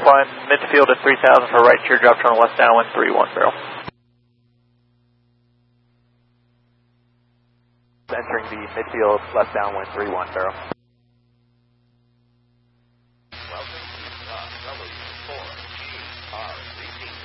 climb midfield at 3000 for right teardrop, turn west downwind 31 barrel. Entering the midfield, left downwind 31 barrel. Welcome to the W4GR18.